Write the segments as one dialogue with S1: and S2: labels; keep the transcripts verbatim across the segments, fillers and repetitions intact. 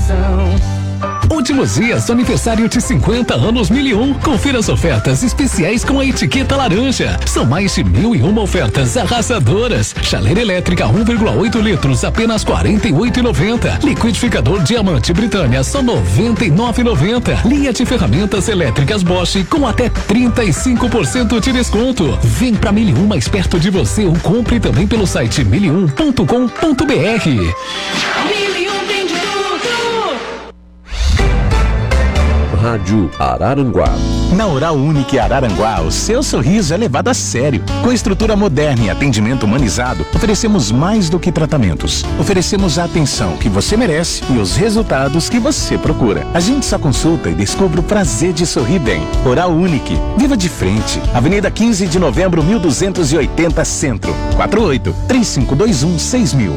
S1: coração.
S2: Últimos dias do aniversário de cinquenta anos mil e um. Confira as ofertas especiais com a etiqueta laranja. São mais de mil e uma ofertas arrasadoras. Chaleira elétrica um vírgula oito litros, apenas quarenta e oito reais e noventa centavos. Liquidificador Diamante Britânia, só noventa e nove reais e noventa centavos. Linha de ferramentas elétricas Bosch com até trinta e cinco por cento de desconto. Vem pra mil e um mais perto de você ou compre também pelo site mil e um ponto com ponto br.
S3: Rádio Araranguá.
S4: Na Oral Unique Araranguá, o seu sorriso é levado a sério. Com estrutura moderna e atendimento humanizado, oferecemos mais do que tratamentos. Oferecemos a atenção que você merece e os resultados que você procura. A gente só consulta e descobre o prazer de sorrir bem. Oral Unique. Viva de frente. Avenida quinze de novembro, mil duzentos e oitenta, Centro. quatro oito três cinco dois um seis mil.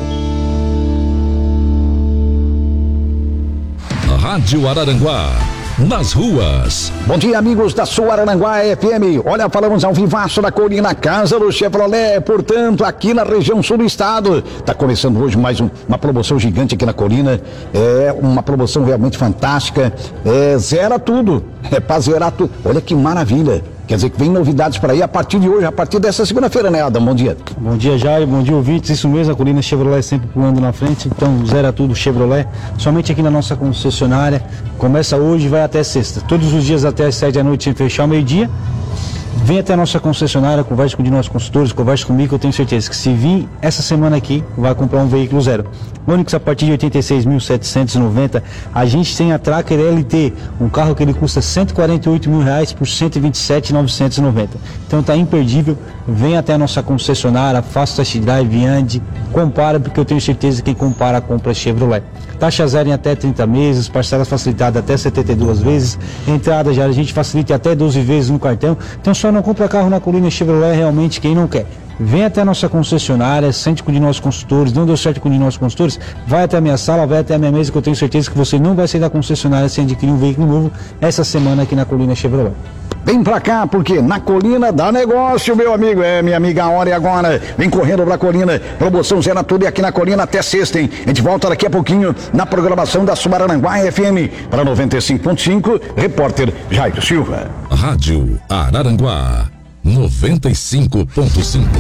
S5: Rádio Araranguá. Nas ruas.
S6: Bom dia, amigos da sua Araranguá F M. Olha, falamos ao vivaço da Colina Casa do Chevrolet, portanto, aqui na região sul do estado. Tá começando hoje mais um, uma promoção gigante aqui na Colina. É uma promoção realmente fantástica. É, zera tudo. É pra zerar tudo. Olha que maravilha. Quer dizer que vem novidades para aí a partir de hoje, a partir dessa segunda-feira, né, Adam? Bom dia.
S7: Bom dia, Jair. Bom dia, ouvintes. Isso mesmo, a Colina Chevrolet sempre pulando na frente. Então, zera tudo Chevrolet. Somente aqui na nossa concessionária. Começa hoje e vai até sexta. Todos os dias até as sete da noite, sem fechar ao meio-dia. Vem até a nossa concessionária, converse com um de nossos consultores, converse comigo, eu tenho certeza que se vir essa semana aqui, vai comprar um veículo zero. Onix a partir de oitenta e seis mil setecentos e noventa, a gente tem a Tracker L T, um carro que ele custa cento e quarenta e oito mil reais por cento e vinte e sete mil novecentos e noventa. Então tá imperdível, vem até a nossa concessionária, faça o test drive, ande, compara, porque eu tenho certeza que quem compara compra Chevrolet. Taxa zero em até trinta meses, parcelas facilitadas até setenta e duas vezes, entrada já a gente facilita até doze vezes no cartão, então só não compra carro na Colina Chevrolet realmente quem não quer. Vem até a nossa concessionária, sente com um de nossos consultores, não deu certo com um de nossos consultores, vai até a minha sala, vai até a minha mesa, que eu tenho certeza que você não vai sair da concessionária sem adquirir um veículo novo essa semana aqui na Colina Chevrolet.
S6: Vem pra cá, porque na Colina dá negócio, meu amigo. É, minha amiga, a hora é agora. Vem correndo pra Colina. Promoção zero tudo e aqui na Colina até sexta, hein? A gente volta daqui a pouquinho na programação da Araranguá F M. Para noventa e cinco ponto cinco, repórter Jair Silva.
S5: Rádio Araranguá, noventa e cinco ponto cinco.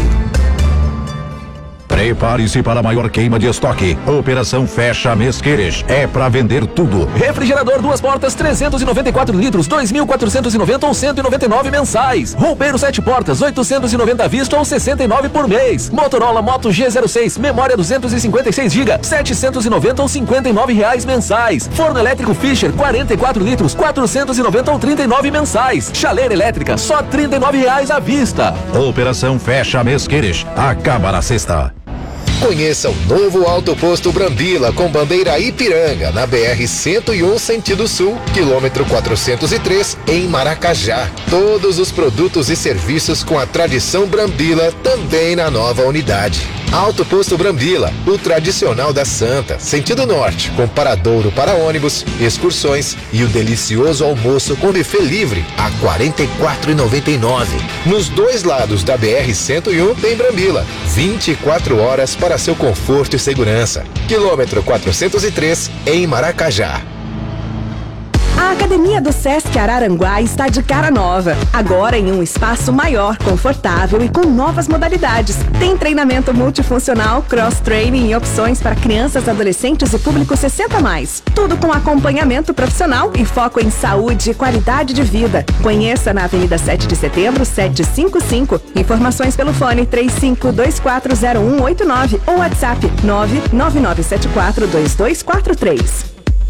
S8: Prepare-se para a maior queima de estoque. Operação Fecha Mês Queres. É para vender tudo.
S9: Refrigerador duas portas trezentos e noventa e quatro litros, dois mil quatrocentos e noventa ou cento e noventa e nove mensais. Roupeiro sete portas, oitocentos e noventa à vista ou sessenta e nove por mês. Motorola Moto G zero seis, memória duzentos e cinquenta e seis gigas, setecentos e noventa ou cinquenta e nove reais mensais. Forno elétrico Fischer quarenta e quatro litros, quatrocentos e noventa ou trinta e nove mensais. Chaleira elétrica só trinta e nove reais à vista.
S8: Operação Fecha Mês Queres. Acaba na sexta.
S10: Conheça o novo Alto Posto Brambila com bandeira Ipiranga na B R cento e um sentido sul, quilômetro quatrocentos e três, em Maracajá. Todos os produtos e serviços com a tradição Brambila também na nova unidade. Alto Posto Brambila, o tradicional da Santa, sentido norte, com paradouro para ônibus, excursões e o delicioso almoço com buffet livre a quarenta e quatro reais e noventa e nove centavos. Nos dois lados da B R cento e um tem Brambila, vinte e quatro horas para seu conforto e segurança. Quilômetro quatrocentos e três, em Maracajá.
S11: A Academia do Sesc Araranguá está de cara nova, agora em um espaço maior, confortável e com novas modalidades. Tem treinamento multifuncional, cross-training e opções para crianças, adolescentes e público sessenta mais. Tudo com acompanhamento profissional e foco em saúde e qualidade de vida. Conheça na Avenida sete de setembro, setecentos e cinquenta e cinco. Informações pelo fone três cinco dois quatro zero um oito nove ou WhatsApp nove nove nove sete quatro dois dois quatro três.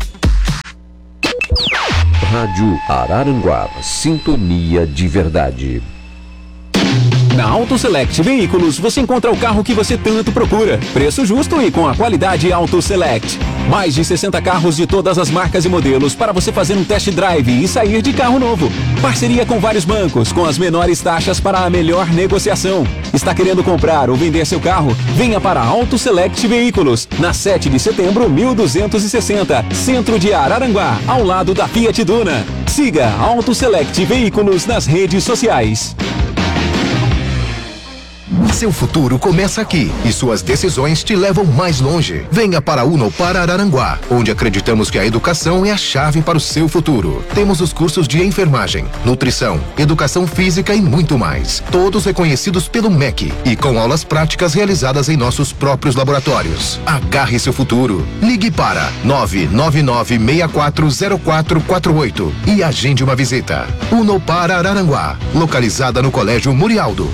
S3: Rádio Araranguá, sintonia de verdade.
S12: Na Auto Select Veículos você encontra o carro que você tanto procura. Preço justo e com a qualidade Auto Select. Mais de sessenta carros de todas as marcas e modelos para você fazer um test drive e sair de carro novo. Parceria com vários bancos, com as menores taxas para a melhor negociação. Está querendo comprar ou vender seu carro? Venha para a Auto Select Veículos, na sete de setembro, mil duzentos e sessenta, centro de Araranguá, ao lado da Fiat Duna. Siga Auto Select Veículos nas redes sociais.
S10: Seu futuro começa aqui e suas decisões te levam mais longe. Venha para a Unopar Araranguá, onde acreditamos que a educação é a chave para o seu futuro. Temos os cursos de enfermagem, nutrição, educação física e muito mais. Todos reconhecidos pelo M E C e com aulas práticas realizadas em nossos próprios laboratórios. Agarre seu futuro. Ligue para nove nove nove seis quatro zero quatro quatro oito e agende uma visita. Unopar Araranguá, localizada no Colégio Murialdo.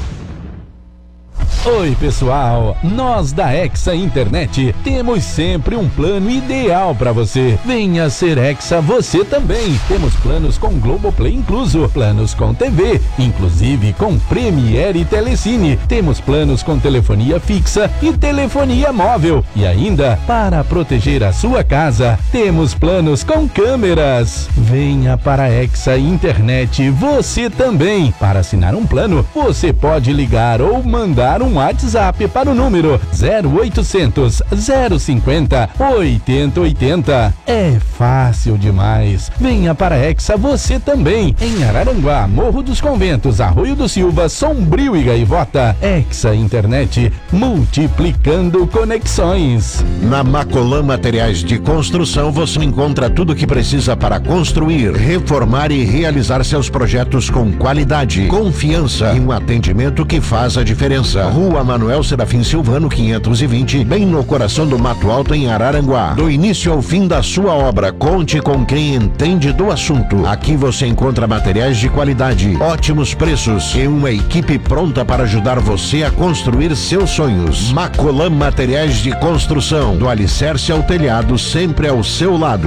S1: Oi pessoal, nós da Hexa Internet temos sempre um plano ideal para você. Venha ser Hexa você também. Temos planos com Globoplay incluso, planos com T V, inclusive com Premiere e Telecine. Temos planos com telefonia fixa e telefonia móvel. E ainda, para proteger a sua casa, temos planos com câmeras. Venha para a Hexa Internet você também. Para assinar um plano, você pode ligar ou mandar um WhatsApp para o número zero oitocentos, zero cinquenta, oitenta oitenta. É fácil demais. Venha para a Hexa você também. Em Araranguá, Morro dos Conventos, Arroio do Silva, Sombrio e Gaivota. Hexa Internet, multiplicando conexões.
S13: Na Macolan Materiais de Construção você encontra tudo o que precisa para construir, reformar e realizar seus projetos com qualidade, confiança e um atendimento que faz a diferença. Rua Manuel Serafim Silvano, quinhentos e vinte, bem no coração do Mato Alto, em Araranguá. Do início ao fim da sua obra, conte com quem entende do assunto. Aqui você encontra materiais de qualidade, ótimos preços e uma equipe pronta para ajudar você a construir seus sonhos. Macolan Materiais de Construção, do alicerce ao telhado, sempre ao seu lado.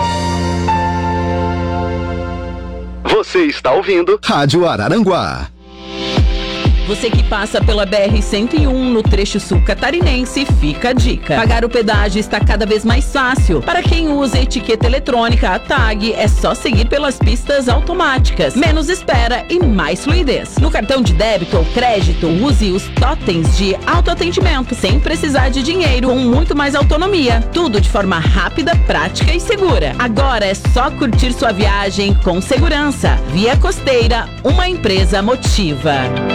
S14: Você está ouvindo Rádio Araranguá.
S15: Você que passa pela B R cento e um no trecho sul catarinense, fica a dica. Pagar o pedágio está cada vez mais fácil. Para quem usa etiqueta eletrônica, a tag, é só seguir pelas pistas automáticas. Menos espera e mais fluidez. No cartão de débito ou crédito, use os totens de autoatendimento, sem precisar de dinheiro, com muito mais autonomia. Tudo de forma rápida, prática e segura. Agora é só curtir sua viagem com segurança. Via Costeira, uma empresa Motiva.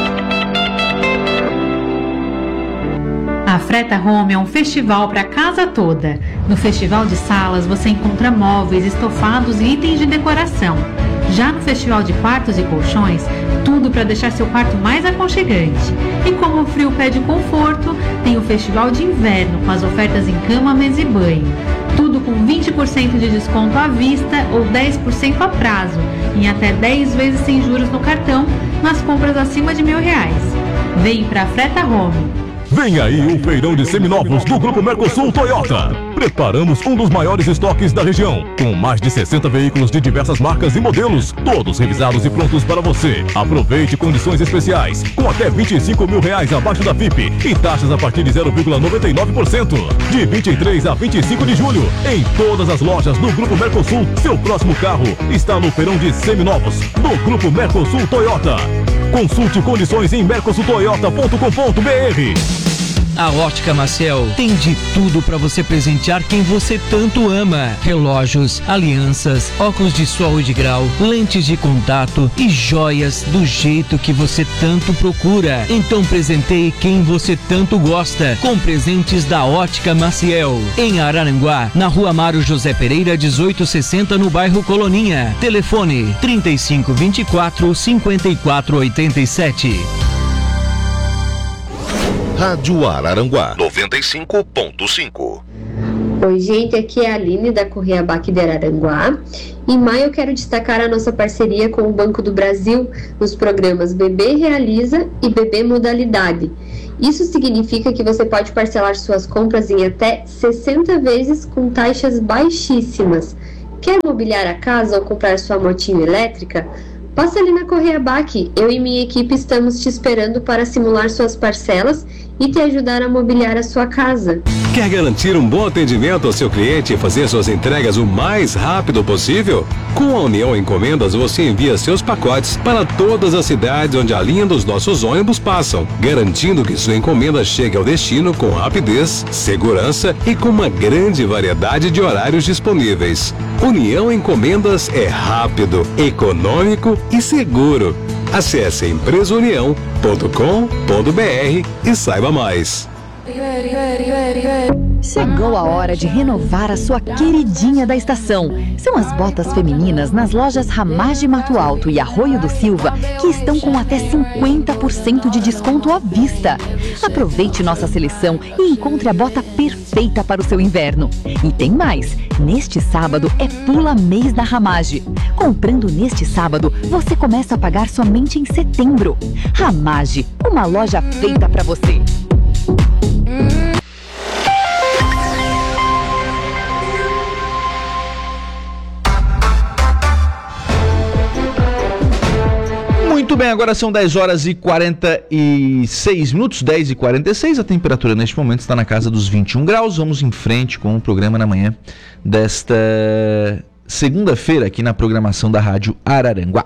S16: A Freta Home é um festival para a casa toda. No Festival de Salas você encontra móveis, estofados e itens de decoração. Já no Festival de Quartos e Colchões, tudo para deixar seu quarto mais aconchegante. E como o frio pede conforto, tem o Festival de Inverno com as ofertas em cama, mesa e banho. Tudo com vinte por cento de desconto à vista ou dez por cento a prazo, em até dez vezes sem juros no cartão, nas compras acima de mil reais. Vem para a Freta Home.
S17: Vem aí o feirão de seminovos do Grupo Mercosul Toyota. Preparamos um dos maiores estoques da região, com mais de sessenta veículos de diversas marcas e modelos, todos revisados e prontos para você. Aproveite condições especiais, com até vinte e cinco mil reais abaixo da F I P e taxas a partir de zero vírgula noventa e nove por cento. De vinte e três a vinte e cinco de julho, em todas as lojas do Grupo Mercosul, seu próximo carro está no feirão de seminovos do Grupo Mercosul Toyota. Consulte condições em mercosul toyota ponto com ponto b r.
S18: A Ótica Maciel tem de tudo para você presentear quem você tanto ama. Relógios, alianças, óculos de sol e de grau, lentes de contato e joias do jeito que você tanto procura. Então presenteie quem você tanto gosta com presentes da Ótica Maciel. Em Araranguá, na Rua Mário José Pereira, dezoito sessenta, no bairro Coloninha. Telefone trinta e cinco, vinte e quatro, cinquenta e quatro, oitenta e sete.
S14: Rádio Araranguá noventa e cinco ponto cinco.
S19: Oi gente, aqui é a Aline da Correia Baque de Araranguá. Em maio eu quero destacar a nossa parceria com o Banco do Brasil nos programas B B Realiza e B B Modalidade. Isso significa que você pode parcelar suas compras em até sessenta vezes com taxas baixíssimas. Quer mobiliar a casa ou comprar sua motinho elétrica? Passa ali na Correia Baque, eu e minha equipe estamos te esperando para simular suas parcelas e te ajudar a mobiliar a sua casa.
S12: Quer garantir um bom atendimento ao seu cliente e fazer suas entregas o mais rápido possível? Com a União Encomendas você envia seus pacotes para todas as cidades onde a linha dos nossos ônibus passam, garantindo que sua encomenda chegue ao destino com rapidez, segurança e com uma grande variedade de horários disponíveis. União Encomendas é rápido, econômico e seguro.
S20: Acesse empresa união ponto com ponto b r e saiba mais.
S21: Chegou a hora de renovar a sua queridinha da estação. São as botas femininas nas lojas Ramage Mato Alto e Arroio do Silva que estão com até cinquenta por cento de desconto à vista. Aproveite nossa seleção e encontre a bota perfeita para o seu inverno. E tem mais, neste sábado é Pula Mês da Ramage. Comprando neste sábado, você começa a pagar somente em setembro. Ramage, uma loja feita para você.
S22: Muito bem, agora são dez horas e quarenta e seis minutos, dez e quarenta e seis. A temperatura neste momento está na casa dos vinte e um graus. Vamos em frente com o programa na manhã desta segunda-feira aqui na programação da Rádio Araranguá.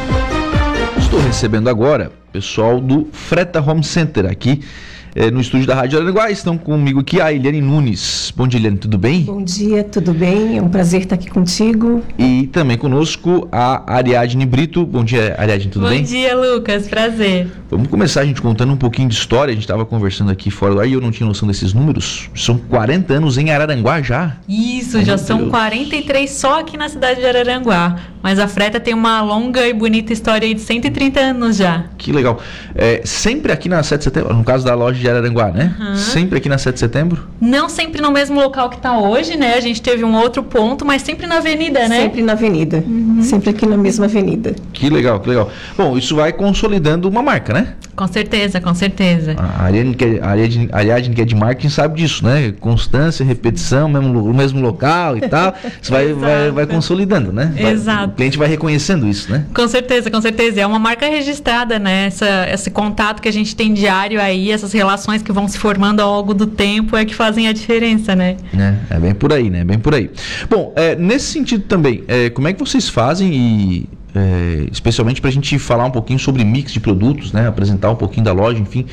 S22: Estou recebendo agora o pessoal do Freta Home Center aqui eh, no estúdio da Rádio Araranguá. Estão comigo aqui a Eliane Nunes. Bom dia, Eliane, tudo bem?
S23: Bom dia, tudo bem? É um prazer estar aqui contigo.
S22: E também conosco a Ariadne Brito. Bom dia, Ariadne, tudo
S24: Bom
S22: bem?
S24: Bom dia, Lucas, prazer.
S22: Vamos começar a gente contando um pouquinho de história. A gente estava conversando aqui fora do ar e eu não tinha noção desses números. São quarenta anos em Araranguá já.
S24: Isso,
S22: Meu
S24: já
S22: Deus.
S24: são quarenta e três só aqui na cidade de Araranguá. Mas a Freta tem uma longa e bonita história aí de cento e trinta anos já.
S22: Que legal. É, sempre aqui na sete de setembro, no caso da loja de Araranguá, né?
S24: Uhum.
S22: Sempre aqui na sete de setembro?
S24: Não sempre no mesmo local que está hoje, né? A gente teve um outro ponto, mas sempre na avenida, né?
S23: Sempre na avenida. Uhum. Sempre aqui na mesma avenida.
S22: Que legal, que legal. Bom, isso vai consolidando uma marca, né?
S24: Com certeza, com certeza.
S22: A Ariadne, que é, a Ariadne, a Ariadne que é de marketing sabe disso, né? Constância, repetição, mesmo, o mesmo local e tal. Isso vai, vai, vai consolidando, né? Vai,
S24: Exato.
S22: O cliente vai reconhecendo isso, né?
S24: Com certeza, com certeza. É uma marca registrada, né? Essa, esse contato que a gente tem diário aí, essas relações que vão se formando ao longo do tempo é que fazem a diferença, né?
S22: É, é bem por aí, né? Bem por aí. Bom, é, nesse sentido também, é, como é que vocês fazem e... É, especialmente para a gente falar um pouquinho sobre mix de produtos, né? Apresentar um pouquinho da loja, enfim.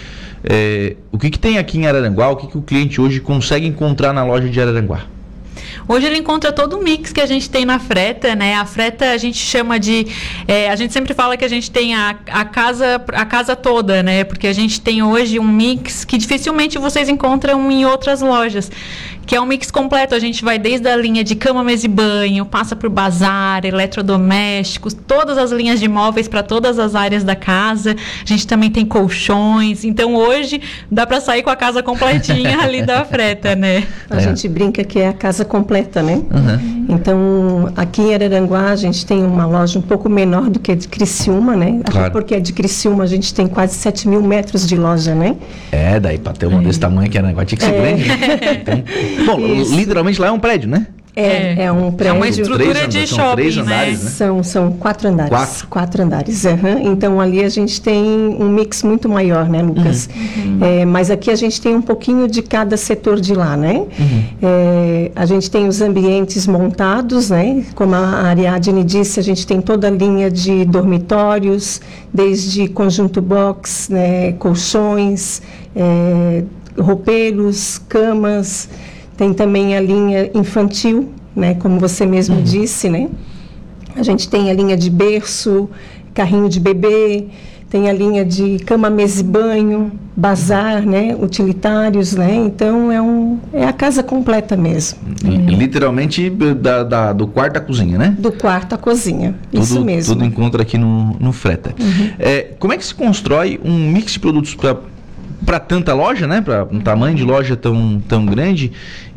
S22: É, o que, que tem aqui em Araranguá, o que, que o cliente hoje consegue encontrar na loja de Araranguá?
S24: Hoje ele encontra todo o mix que a gente tem na Freta, né? A Freta a gente chama de... É, a gente sempre fala que a gente tem a, a, casa, a casa toda, né? Porque a gente tem hoje um mix que dificilmente vocês encontram em outras lojas, que é um mix completo. A gente vai desde a linha de cama, mesa e banho, passa por bazar, eletrodomésticos, todas as linhas de móveis para todas as áreas da casa. A gente também tem colchões. Então hoje dá para sair com a casa completinha ali da Freta, né?
S23: A é. gente brinca que é a casa completa, né?
S22: Uhum.
S23: Então aqui em Araranguá a gente tem uma loja um pouco menor do que a de Criciúma, né?
S22: Claro.
S23: Porque a de Criciúma a gente tem quase sete mil metros de loja, né?
S22: É, daí para ter uma é. desse tamanho que Araranguá tinha que ser é. grande. Então, bom, isso. Literalmente lá é um prédio, né?
S23: É, é um prédio.
S24: É uma estrutura de shopping,
S22: são
S24: né?
S22: Andares, né?
S23: São, são quatro andares.
S22: Quatro?
S23: Quatro andares, uhum. Então ali a gente tem um mix muito maior, né, Lucas?
S22: Uhum.
S23: É, mas aqui a gente tem um pouquinho de cada setor de lá, né?
S22: Uhum.
S23: É, a gente tem os ambientes montados, né? Como a Ariadne disse, a gente tem toda a linha de dormitórios, desde conjunto box, né, colchões, é, roupeiros, camas. Tem também a linha infantil, né, como você mesmo uhum. disse, né? A gente tem a linha de berço, carrinho de bebê, tem a linha de cama, mesa e banho, bazar, né, utilitários, né? Então é, um, é a casa completa mesmo.
S22: Literalmente da, da, do quarto à cozinha, né?
S23: Do quarto à cozinha, tudo, isso mesmo.
S22: Tudo encontra aqui no, no Freta.
S23: Uhum.
S22: É, como é que se constrói um mix de produtos para para tanta loja, né? Para um tamanho de loja tão, tão grande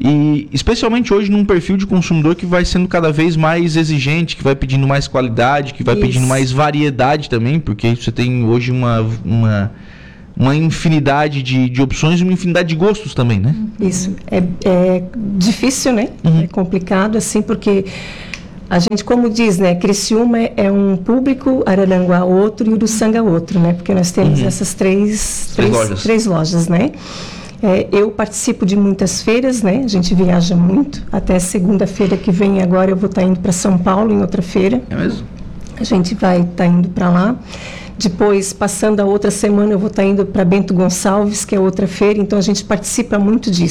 S22: e especialmente hoje num perfil de consumidor que vai sendo cada vez mais exigente, que vai pedindo mais qualidade, que vai
S23: Isso.
S22: pedindo mais variedade também, porque você tem hoje uma, uma, uma infinidade de, de opções e uma infinidade de gostos também, né?
S23: Isso. É, é difícil, né?
S22: Uhum.
S23: É complicado, assim, porque a gente, como diz, né, Criciúma é um público, Araranguá outro e Uruçanga outro, né? Porque nós temos uhum. essas três, três, três, lojas. três lojas, né? É, eu participo de muitas feiras, né? A gente viaja muito. Até segunda-feira que vem agora eu vou estar indo para São Paulo em outra feira.
S22: É mesmo?
S23: A gente vai estar indo para lá. Depois, passando a outra semana, eu vou estar indo para Bento Gonçalves, que é outra feira. Então, a gente participa muito disso.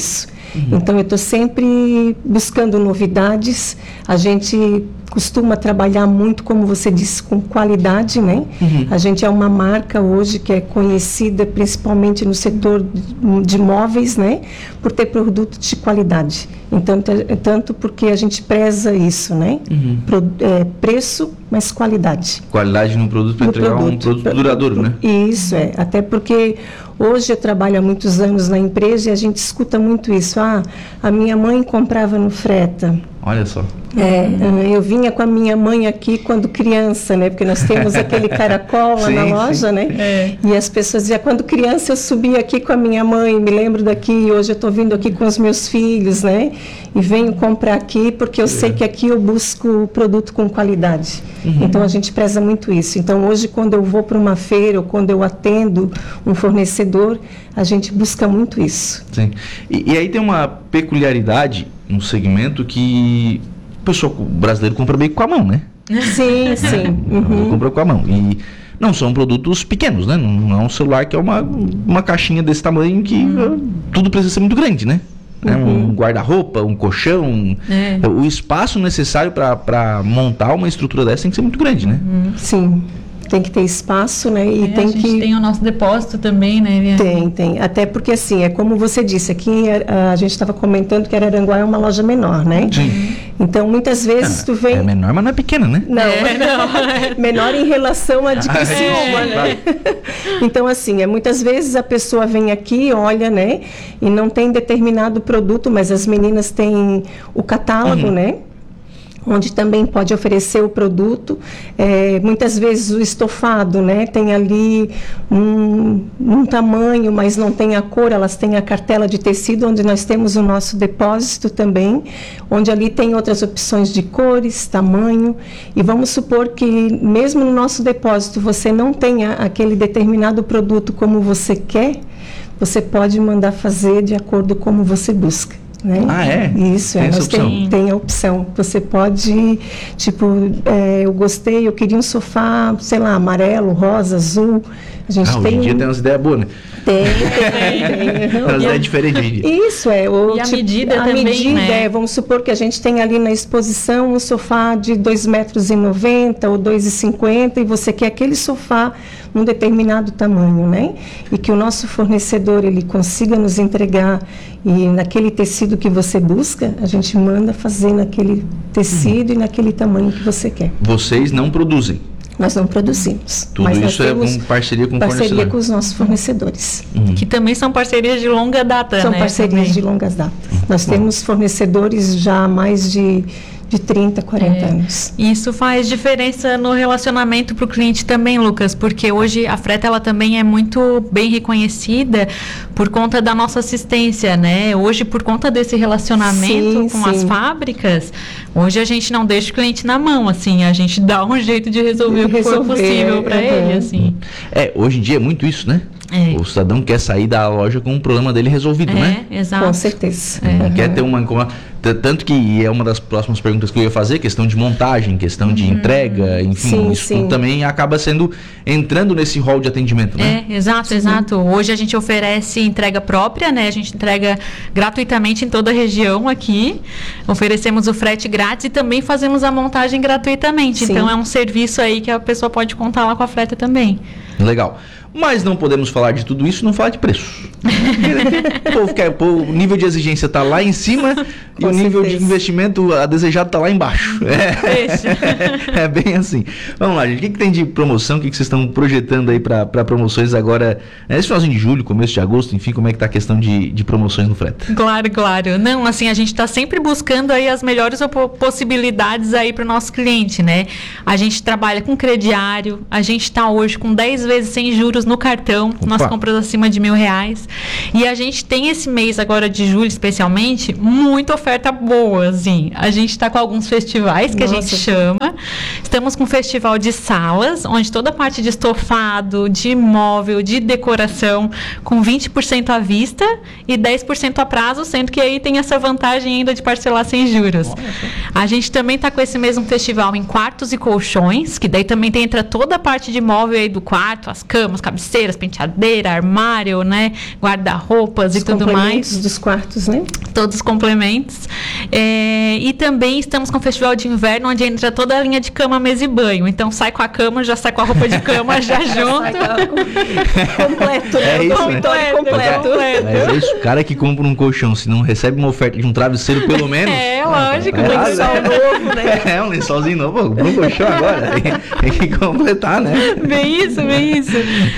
S23: Uhum. Então, eu estou sempre buscando novidades. A gente costuma trabalhar muito, como você disse, com qualidade, né? Uhum. A gente é uma marca hoje que é conhecida principalmente no setor de móveis, né? Por ter produto de qualidade. Então, tanto porque a gente preza isso, né? Uhum. Pro, é, preço, mas qualidade.
S22: Qualidade no produto para entregar produto, um produto duradouro, né?
S23: Isso, é. Até porque hoje eu trabalho há muitos anos na empresa e a gente escuta muito isso. Ah, a minha mãe comprava no Freta.
S22: Olha só.
S23: É, eu vinha com a minha mãe aqui quando criança, né? Porque nós temos aquele caracol lá sim, na loja, sim. né? É. E as pessoas diziam, quando criança eu subia aqui com a minha mãe, me lembro daqui, hoje eu estou vindo aqui com os meus filhos, né? E venho comprar aqui porque eu é. sei que aqui eu busco o produto com qualidade. Uhum. Então a gente preza muito isso. Então hoje quando eu vou para uma feira ou quando eu atendo um fornecedor, a gente busca muito isso.
S22: Sim. E, e aí tem uma peculiaridade no segmento que o pessoal brasileiro compra meio com a mão, né?
S23: Sim, sim.
S22: Uhum. Compra com a mão. E não são produtos pequenos, né? Não é um celular que é uma, uma caixinha desse tamanho que uhum. tudo precisa ser muito grande, né? É um uhum. guarda-roupa, um colchão. É. O espaço necessário para montar uma estrutura dessa tem que ser muito grande, né?
S23: Uhum. Sim. Tem que ter espaço, né? E
S24: é,
S23: tem
S24: a gente
S23: que
S24: tem o nosso depósito também, né, Eliane?
S23: Tem, tem. Até porque, assim, é como você disse, aqui a, a gente estava comentando que Araranguá é uma loja menor, né?
S22: Sim.
S23: Então, muitas vezes
S22: é,
S23: tu vem...
S22: É menor, mas não é pequena, né?
S23: Não, é, não. Menor em relação a de Criciúma, é, né? Então, assim, é, muitas vezes a pessoa vem aqui, olha, né? E não tem determinado produto, mas as meninas têm o catálogo, uhum. né? Onde também pode oferecer o produto. É, muitas vezes o estofado, né, tem ali um, um tamanho, mas não tem a cor, elas têm a cartela de tecido, onde nós temos o nosso depósito também, onde ali tem outras opções de cores, tamanho, e vamos supor que mesmo no nosso depósito você não tenha aquele determinado produto como você quer, você pode mandar fazer de acordo com como você busca. Né?
S22: Ah, é?
S23: Isso,
S22: tem
S23: é.
S22: essa
S23: Nós
S22: opção.
S23: Tem, tem a opção. Você pode, tipo, é, eu gostei, eu queria um sofá, sei lá, amarelo, rosa, azul. A gente
S22: ah,
S23: tem...
S22: hoje em dia tem umas ideias boas, né?
S23: Tem, tem, tem.
S22: Umas ideias diferentes.
S23: Isso, é. O,
S24: e a
S23: tipo,
S24: medida
S23: a
S24: também,
S23: medida,
S24: né?
S23: é, vamos supor que a gente tem ali na exposição um sofá de dois metros e noventa ou dois e cinquenta e você quer aquele sofá num determinado tamanho, né? E que o nosso fornecedor, ele consiga nos entregar e naquele tecido que você busca, a gente manda fazer naquele tecido uhum. e naquele tamanho que você quer.
S22: Vocês não produzem?
S23: Nós não produzimos.
S22: Tudo
S23: mas
S22: isso é com parceria com o
S23: parceria
S22: fornecedor.
S23: com os nossos fornecedores.
S24: Uhum. Que também são parcerias de longa data,
S23: São
S24: né?
S23: parcerias
S24: também.
S23: de longas datas.
S22: Uhum.
S23: Nós temos fornecedores já há mais de, de trinta, quarenta
S24: é.
S23: anos.
S24: Isso faz diferença no relacionamento para o cliente também, Lucas, porque hoje a Freta ela também é muito bem reconhecida por conta da nossa assistência, né? Hoje, por conta desse relacionamento
S23: sim,
S24: com
S23: sim.
S24: as fábricas, hoje a gente não deixa o cliente na mão, assim, a gente dá um jeito de resolver, resolver o que for possível para
S23: uhum.
S24: ele, assim.
S22: É, hoje em dia é muito isso, né? É. O cidadão quer sair da loja com o problema dele resolvido,
S24: é,
S22: né?
S24: Exato.
S23: Com certeza.
S22: É. Quer ter uma, uma... Tanto que é uma das próximas perguntas que eu ia fazer, questão de montagem, questão de uhum. entrega, enfim,
S23: sim,
S22: isso
S23: sim.
S22: também acaba sendo, entrando nesse rol de atendimento, né?
S24: É, exato, sim. exato. Hoje a gente oferece entrega própria, né? A gente entrega gratuitamente em toda a região aqui, oferecemos o frete grátis e também fazemos a montagem gratuitamente. Sim. Então é um serviço aí que a pessoa pode contar lá com a Freta também.
S22: Legal. Mas não podemos falar de tudo isso e não falar de preço. o, povo quer, o nível de exigência está lá em cima e o nível certeza. de investimento a desejado está lá embaixo. É. é bem assim. Vamos lá, gente. O que, que tem de promoção? O que, que vocês estão projetando aí para promoções agora? Esse finalzinho de julho, começo de agosto, enfim, como é que está a questão de, de promoções no Freta?
S24: Claro, claro. Não, assim, a gente está sempre buscando aí as melhores possibilidades aí para o nosso cliente, né? A gente trabalha com crediário, a gente está hoje com dez vezes sem juros no cartão, Opa. Nós compramos acima de mil reais. E a gente tem esse mês agora de julho, especialmente, muita oferta boa, assim. A gente está com alguns festivais que Nossa. a gente chama. Estamos com um festival de salas, onde toda a parte de estofado, de móvel, de decoração, com vinte por cento à vista e dez por cento a prazo, sendo que aí tem essa vantagem ainda de parcelar sem juros. Nossa. A gente também está com esse mesmo festival em quartos e colchões, que daí também entra toda a parte de móvel aí do quarto, as camas, cabeceiras, penteadeira, armário, né? guarda-roupas e tudo mais.
S23: Dos quartos, né?
S24: Todos os complementos. É, e também estamos com o Festival de Inverno, onde entra toda a linha de cama, mesa e banho. Então sai com a cama, já sai com a roupa de cama, já junto.
S23: Completo, né?
S22: É isso,
S23: completo,
S22: né?
S23: completo.
S24: completo.
S22: Mas é isso, o cara que compra um colchão, se não recebe uma oferta de um travesseiro pelo menos...
S24: É, lógico.
S22: É,
S24: Um
S23: lençol novo, né?
S22: É, um lençolzinho novo, pô, comprou um colchão agora, tem, tem que completar, né?
S24: Bem isso, bem isso.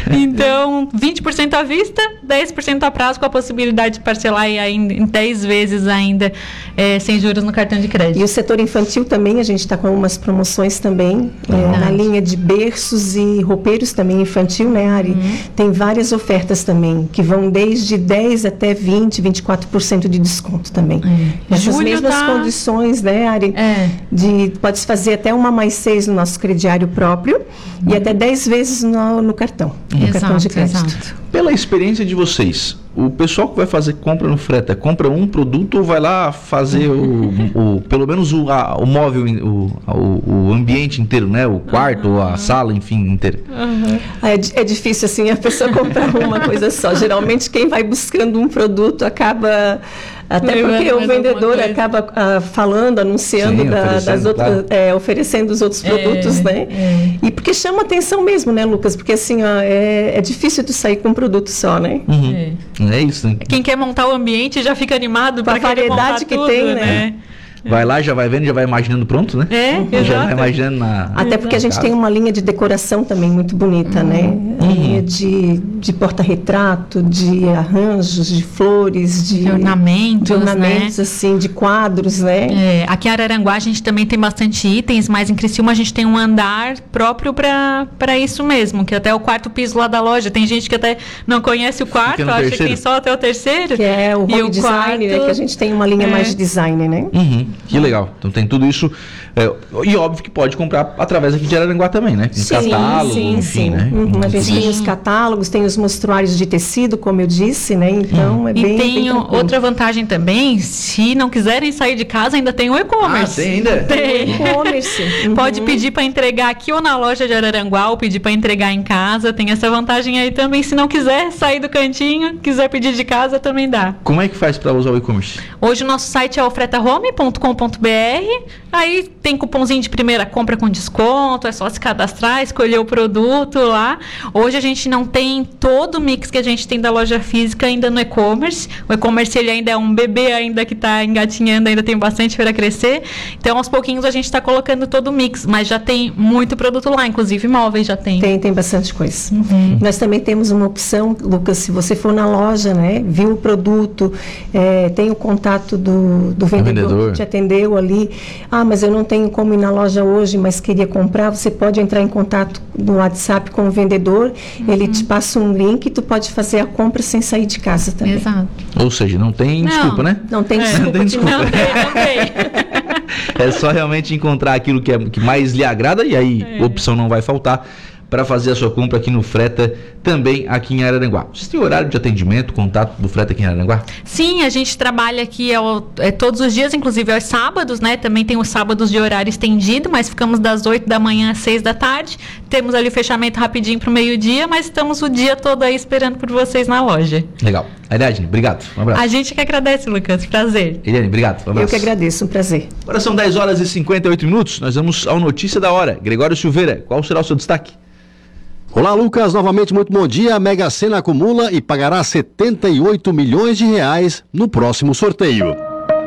S24: Então, vinte por cento à vista, dez por cento a prazo, com a possibilidade de parcelar e ainda, em dez vezes ainda, é, sem juros no cartão de crédito.
S23: E o setor infantil também, a gente está com algumas promoções também, é, na linha de berços e roupeiros também infantil, né, Ari? Uhum. Tem várias ofertas também, que vão desde dez até vinte, vinte e quatro por cento de desconto também. Uhum. Essas
S24: Julho
S23: mesmas
S24: tá...
S23: condições, né, Ari?
S24: É.
S23: De, pode-se fazer até uma mais seis no nosso crediário próprio uhum. e até dez vezes no, no cartão, no
S24: exato,
S23: cartão de crédito.
S24: Exato.
S22: Pela experiência de vocês, o pessoal que vai fazer compra no Freta, compra um produto ou vai lá fazer o, o pelo menos o, a, o móvel, o, o, o ambiente inteiro, né? O quarto, uhum. a sala, enfim, inteiro.
S23: Uhum. É, é difícil assim a pessoa comprar uma coisa só. Geralmente quem vai buscando um produto acaba... Até porque o vendedor acaba ah, falando, anunciando Sim, da, das outras, claro. é, oferecendo os outros produtos, é, né? É. E porque chama atenção mesmo, né, Lucas? Porque assim, ó, é, é difícil tu sair com um produto só, né?
S22: Uhum. É. é isso, né?
S24: Quem quer montar o ambiente já fica animado para a
S23: variedade que
S24: tudo,
S23: tem, né?
S24: né?
S22: Vai lá, já vai vendo, já vai imaginando pronto, né?
S24: É,
S22: uhum. Já vai imaginando na...
S23: Até porque a gente tem uma linha de decoração também muito bonita, uhum. né? A linha de, de porta-retrato, de arranjos, de flores, de...
S24: de ornamentos,
S23: de ornamentos,
S24: né?
S23: assim, de quadros, né?
S24: É, aqui em Araranguá a gente também tem bastante itens, mas em Criciúma a gente tem um andar próprio para isso mesmo, que até o quarto piso lá da loja. Tem gente que até não conhece o quarto, acha terceiro. que tem só até o terceiro.
S23: Que é o home
S24: o
S23: design,
S24: quarto...
S23: né? Que a gente tem uma linha é. mais de design, né?
S22: Uhum. Que legal. Então tem tudo isso. É, e óbvio que pode comprar através aqui de Araranguá também, né? Com
S23: sim,
S22: catálogo,
S23: sim,
S22: enfim,
S23: sim.
S22: né?
S23: Uhum. A gente
S24: sim.
S23: tem os catálogos, tem os mostruários de tecido, como eu disse, né? Então uhum. é bem.
S24: E tem
S23: bem
S24: outra vantagem também, se não quiserem sair de casa, ainda tem o e-commerce.
S22: Ah, tem ainda?
S23: Tem e-commerce.
S24: Uhum. Pode pedir para entregar aqui ou na loja de Araranguá, ou pedir para entregar em casa. Tem essa vantagem aí também. Se não quiser sair do cantinho, quiser pedir de casa, também dá.
S22: Como é que faz para usar o e-commerce?
S24: Hoje o nosso site é o freta home ponto com ponto b r. Aí tem cupomzinho de primeira compra com desconto, é só se cadastrar, escolher o produto lá. Hoje a gente não tem todo o mix que a gente tem da loja física ainda no e-commerce. O e-commerce ele ainda é um bebê ainda que está engatinhando, ainda tem bastante para crescer. Então aos pouquinhos a gente está colocando todo o mix, mas já tem muito produto lá, inclusive móveis já tem.
S23: Tem, tem bastante coisa.
S24: Uhum.
S23: Nós também temos uma opção, Lucas, se você for na loja, né, viu o produto, é, tem o contato do, do vendedor, vendedor que te atendeu ali. Ah, mas eu não tenho como ir na loja hoje, mas queria comprar, você pode entrar em contato no WhatsApp com o vendedor, uhum. ele te passa um link e tu pode fazer a compra sem sair de casa também.
S24: Exato.
S22: Ou seja, não tem
S24: não,
S22: desculpa, né?
S23: Não tem
S24: é,
S23: desculpa.
S22: Não tem desculpa.
S24: Não tem, não tem.
S22: É só realmente encontrar aquilo que, é, que mais lhe agrada e aí é. opção não vai faltar para fazer a sua compra aqui no Freta, também aqui em Araranguá. Vocês têm horário de atendimento, contato do Freta aqui em Araranguá?
S24: Sim, a gente trabalha aqui ao, é, todos os dias, inclusive aos sábados, né? Também tem os sábados de horário estendido, mas ficamos das oito da manhã às seis da tarde. Temos ali o fechamento rapidinho para o meio-dia, mas estamos o dia todo aí esperando por vocês na loja.
S22: Legal. Ariadne, obrigado. Um abraço.
S24: A gente que agradece, Lucas. Prazer.
S22: Eliane, obrigado. Um abraço.
S23: Eu que agradeço, um prazer.
S22: Agora são dez horas e cinquenta e oito minutos. Nós vamos ao Notícia da Hora. Gregório Silveira, qual será o seu destaque?
S2: Olá, Lucas, novamente muito bom dia. A Mega Sena acumula e pagará setenta e oito milhões de reais no próximo sorteio.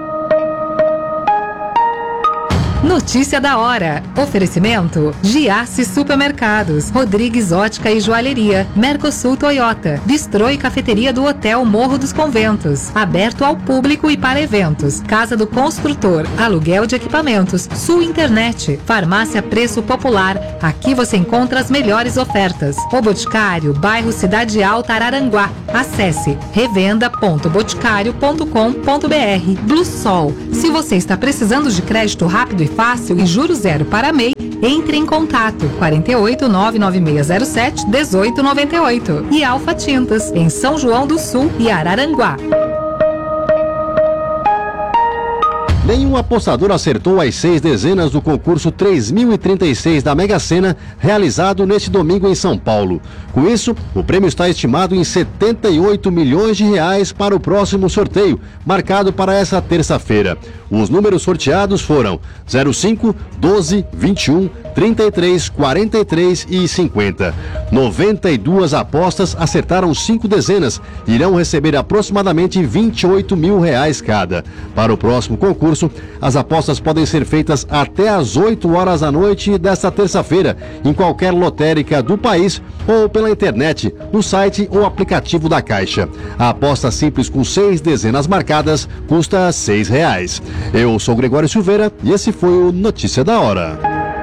S4: Notícia da hora. Oferecimento: Giasse Supermercados, Rodrigues Ótica e Joalheria, Mercosul Toyota, Bistrô e Cafeteria do Hotel Morro dos Conventos, aberto ao público e para eventos. Casa do Construtor, aluguel de equipamentos, Sul Internet, Farmácia Preço Popular. Aqui você encontra as melhores ofertas. O Boticário, bairro Cidade Alta, Araranguá. Acesse revenda ponto boticário ponto com ponto b r. Blue Sol. Se você está precisando de crédito rápido e fácil e juros zero para M E I, entre em contato quarenta e oito, nove nove seis zero sete, dezoito noventa e oito. E Alfa Tintas, em São João do Sul e Araranguá.
S2: Nenhum apostador acertou as seis dezenas do concurso três mil e trinta e seis da Mega Sena, realizado neste domingo em São Paulo. Com isso, o prêmio está estimado em setenta e oito milhões de reais para o próximo sorteio, marcado para essa terça-feira. Os números sorteados foram zero cinco, doze, vinte e um, trinta e três, quarenta e três e cinquenta. noventa e duas apostas acertaram cinco dezenas e irão receber aproximadamente vinte e oito mil reais cada. Para o próximo concurso, as apostas podem ser feitas até às oito horas da noite desta terça-feira, em qualquer lotérica do país ou pela internet, no site ou aplicativo da Caixa. A aposta simples com seis dezenas marcadas custa seis reais. Eu sou Gregório Silveira e esse foi o Notícia da Hora.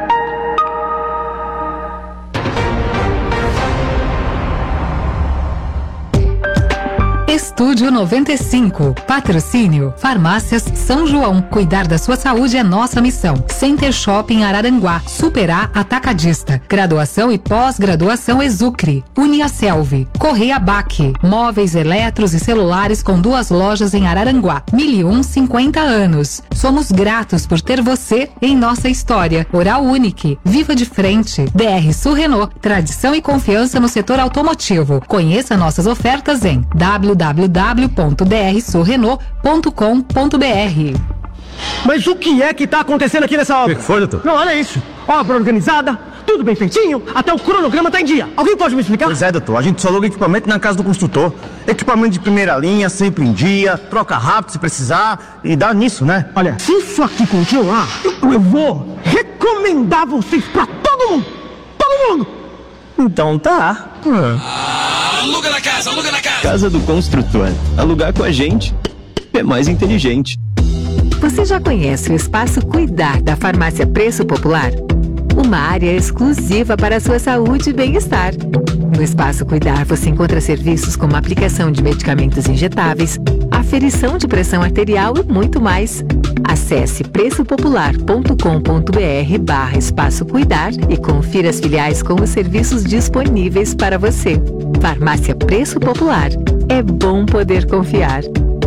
S4: Estúdio noventa e cinco. Patrocínio Farmácias São João. Cuidar da sua saúde é nossa missão. Center Shopping Araranguá. Superar Atacadista. Graduação e pós-graduação Exucre. Uniaselv. Correia Baque. Móveis eletros e celulares com duas lojas em Araranguá. Mil e um, cinquenta anos. Somos gratos por ter você em nossa história. Oral Unique. Viva de frente. D R Sul Renault. Tradição e confiança no setor automotivo. Conheça nossas ofertas em w w w ponto d r sul renault ponto com ponto b r.
S5: Mas o que é que tá acontecendo aqui nessa obra?
S6: O que foi, doutor?
S5: Não, olha isso. Obra organizada, tudo bem feitinho, até o cronograma tá em dia. Alguém pode me explicar?
S6: Pois é, doutor. A gente só aluga equipamento na casa do construtor. Equipamento de primeira linha, sempre em dia, troca rápido se precisar e dá nisso, né?
S5: Olha, se isso aqui continuar, eu, eu vou recomendar vocês pra todo mundo. Todo mundo.
S6: Então tá.
S7: Ah, aluga na casa, aluga na casa.
S9: Casa do Construtor. Alugar com a gente é mais inteligente.
S25: Você já conhece o Espaço Cuidar da Farmácia Preço Popular? Uma área exclusiva para a sua saúde e bem-estar. No Espaço Cuidar você encontra serviços como aplicação de medicamentos injetáveis, aferição de pressão arterial e muito mais. Acesse preço popular ponto com ponto b r barra Espaço Cuidar e confira as filiais com os serviços disponíveis para você. Farmácia Preço Popular. É bom poder confiar.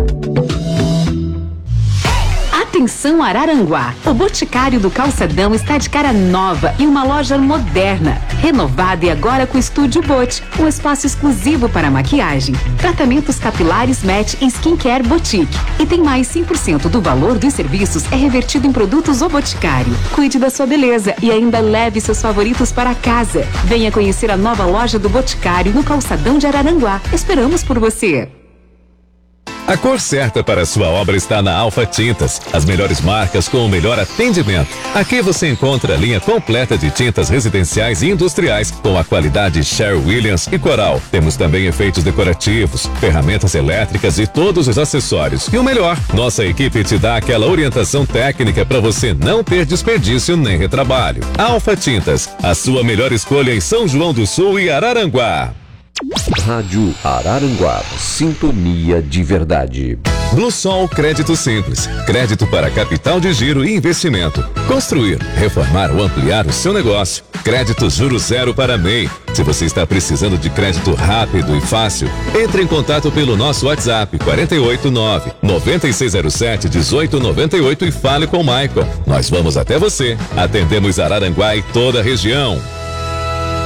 S26: Atenção Araranguá! O Boticário do Calçadão está de cara nova e uma loja moderna, renovada e agora com Estúdio Bot, um espaço exclusivo para maquiagem, tratamentos capilares Match e Skincare Boutique. E tem mais cem por cento do valor dos serviços é revertido em produtos O Boticário. Cuide da sua beleza e ainda leve seus favoritos para casa. Venha conhecer a nova loja do Boticário no Calçadão de Araranguá. Esperamos por você!
S27: A cor certa para a sua obra está na Alfa Tintas, as melhores marcas com o melhor atendimento. Aqui você encontra a linha completa de tintas residenciais e industriais com a qualidade Sherwin-Williams e Coral. Temos também efeitos decorativos, ferramentas elétricas e todos os acessórios. E o melhor, nossa equipe te dá aquela orientação técnica para você não ter desperdício nem retrabalho. Alfa Tintas, a sua melhor escolha em São João do Sul e Araranguá.
S3: Rádio Araranguá, sintonia de verdade.
S27: Bluesol Crédito Simples. Crédito para capital de giro e investimento. Construir, reformar ou ampliar o seu negócio. Crédito juro zero para M E I. Se você está precisando de crédito rápido e fácil, entre em contato pelo nosso WhatsApp quatro oito nove, nove seis zero sete, um oito nove oito e fale com o Michael. Nós vamos até você. Atendemos Araranguá e toda a região.